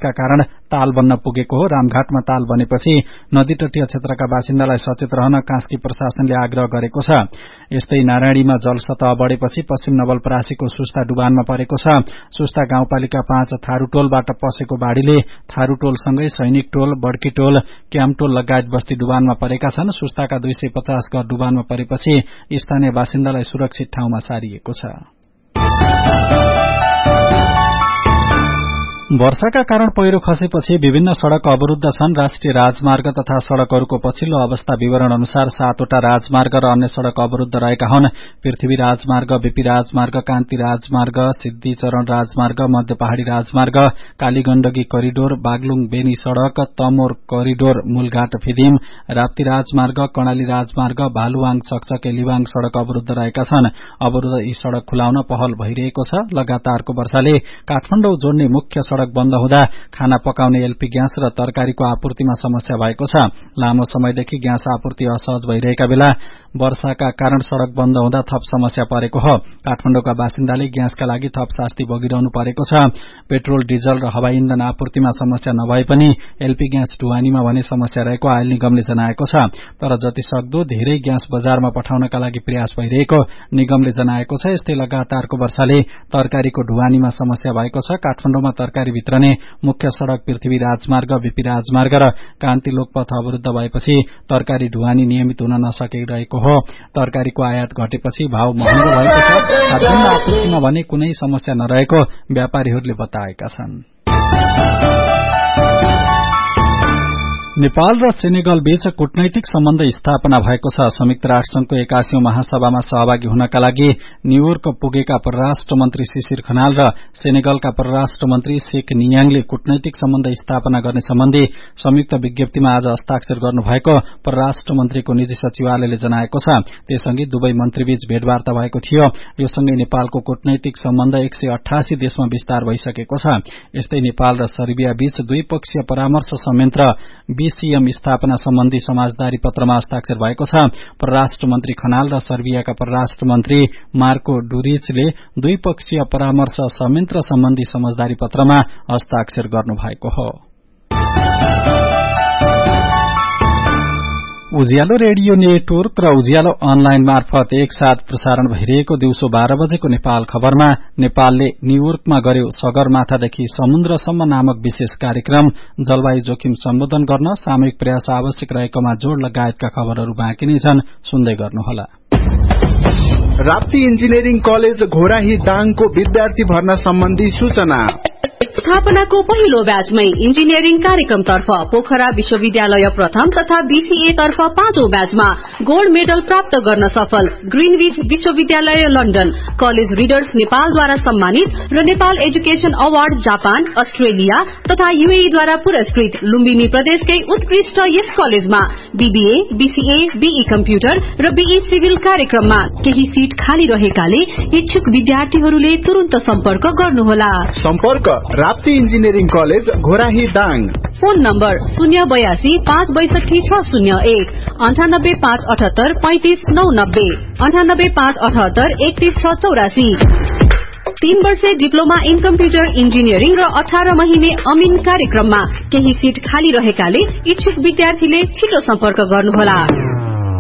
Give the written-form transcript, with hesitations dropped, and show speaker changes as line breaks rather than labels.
विकासका कारण ताल बन्न पुगेको हो। रामघाटमा ताल बनेपछि नदी तटीय क्षेत्रका बासिन्दालाई सचेत रहन कास्की प्रशासनले आग्रह गरेको छ। यस्तै नारायणीमा जलसतह बढेपछि पश्चिम नवलपरासीको सुस्ता डुबानमा परेको छ। सुस्ता गाउँपालिका 5 थारूटोलबाट पसेको बाढ़ीले थारूटोलसँगै सैनिक टोल, बड्की टोल, क्यामटोल लगायत बस्ती डुबानमा परेका छन्। सुस्ताका 250 घर डुबानमा परेपछि स्थानीय बासिन्दालाई सुरक्षित ठाउँमा सारिएको छ। वर्षाका कारण पहिरो खसेपछि विभिन्न सड़क अवरूद्ध छन्। राष्ट्रिय राजमार्ग तथा सड़कहरूको पछिल्लो अवस्था विवरण अनुसार 7 वटा राजमार्ग र अन्य सड़क अवरूद्ध रहेका हुन्। पृथ्वी राजमार्ग, बीपी राजमार्ग, कान्ति राजमार्ग, सिद्धिचरण राजमार्ग, मध्य पहाड़ी राजमार्ग, कालीगण्डकी करिडोर, बागलुङ बेनी सड़क, तमोर करिडोर, मूलघाट फिदिम, राप्ती राजमार्ग, कर्णाली राजमार्ग, भालुवाङ चकचके लिवाङ सड़क अवरूद्ध रहेका छन्। अवरूद्ध यी सड़क खुलाउन पहल भइरहेको छ। लगातारको वर्षाले काठमाडौँ जोड्ने मुख्य सड़क बन्द हुँदा खाना पकाउने एलपी ग्यास र तरकारीको आपूर्तिमा समस्या भएको छ। लामो समयदेखि ग्यास आपूर्ति असहज भइरहेका बेला वर्षाका कारण सड़क बन्द हुँदा थप समस्या परेको हो। काठमाडौँका बासिन्दाले ग्यासका लागि थप शास्ति भोगिरहनु परेको छ। पेट्रोल, डिजल र हवाई इन्धन आपूर्तिमा समस्या नभए पनि एलपी ग्यास ढुवानीमा भने समस्या रहेको आयल निगमले जनाएको छ। तर जति सक्दो धेरै ग्यास बजारमा पठाउनका लागि प्रयास भइरहेको निगमले जनाएको छ। यस्तै लगातारको वर्षाले तरकारीको ढुवानीमा समस्या भएको छ। काठमाडौँमा तरकारी भित्रने मुख्य सड़क पृथ्वी राजमार्ग, बीपी राजमार्ग र कान्ति लोकपथ अवरूद्ध भएपछि तरकारी ढुवानी नियमित हुन नसकिरहेको हो। तरकारीको आयात घटेपछि भाव महँगो भएको छ। खाद्यान्न आपूर्तिमा भने कुनै समस्या नरहेको व्यापारीहरूले बताएका छन्। नेपाल र सेनेगल बीच कूटनैतिक सम्बन्ध स्थापना भएको छ। संयुक्त राष्ट्रसंघको 81औं महासभामा सहभागी हुनका लागि न्यूयोर्क पुगेका परराष्ट्र मन्त्री शिशिर खनाल र सेनेगलका परराष्ट्र मन्त्री शेख नियाङले कूटनैतिक सम्बन्ध स्थापना गर्ने सम्बन्धी संयुक्त विज्ञप्तिमा आज हस्ताक्षर गर्नुभएको परराष्ट्र मन्त्रीको निजी सचिवालयले जनाएको छ। त्यससँगै दुवै मन्त्रीबीच भेटवार्ता भएको थियो। यो सँगै नेपालको कूटनैतिक सम्बन्ध 188 देशमा विस्तार भइसकेको छ। यस्तै नेपाल र सर्बिया बीच द्विपक्षीय परामर्श संयन्त्र बीसीएम स्थापना सम्बन्धी समाजदारी पत्रमा हस्ताक्षर भएको छ। परराष्ट्र मन्त्री खनाल र सर्बियाका परराष्ट्र मन्त्री मार्को डुरिचले द्विपक्षीय परामर्श संयन्त्र सम्बन्धी समझदारी पत्रमा हस्ताक्षर गर्नुभएको हो। उज्यालो रेडियो नेटवर्क र उज्यालो अनलाइन मार्फत एकसाथ प्रसारण भइरहेको दिउँसो 12 बजेको नेपाल खबरमा नेपालले न्यूयोर्कमा गर्यो सगरमाथादेखि समुद्रसम्म नामक विशेष कार्यक्रम, जलवायु जोखिम सम्बोधन गर्न सामूहिक प्रयास आवश्यक रहेकोमा जोड़ लगायतका खबरहरू बाँकी नै छन्, सुन्दै गर्नुहोला।
राप्ती इन्जिनियरिङ कलेज घोराही दाङको विद्यार्थी भर्ना सम्बन्धी सूचना।
स्थापनाको पहिलो ब्याचमै इन्जिनियरिङ कार्यक्रमतर्फ पोखरा विश्वविद्यालय प्रथम तथा बीसीए तर्फ 5औं ब्याचमा गोल्ड मेडल प्राप्त गर्न सफल ग्रीनविच विश्वविद्यालय लन्डन, कलेज रिडर्स नेपालद्वारा सम्मानित र Nepal education award Japan, Australia तथा यूएईद्वारा पुरस्कृत लुम्बिनी प्रदेशकै उत्कृष्ट यस कलेजमा बीबीए, बीसीए, बीई कम्प्युटर र बीई सिभिल कार्यक्रममा केही सीट खाली रहेकाले इच्छुक विद्यार्थीहरूले तुरुन्त सम्पर्क गर्नुहोला।
सम्पर्क Rapti engineering college Ghorahi Dang.
Phone number 082 562 601 98 578 35 990 98 578 31 684। 3 वर्षे डिप्लोमा इन कम्प्युटर इन्जिनियरिङ र 18 महिने अमिन कार्यक्रममा केही सीट खाली रहेकाले इच्छुक विद्यार्थीले छिटो सम्पर्क गर्नुहोला।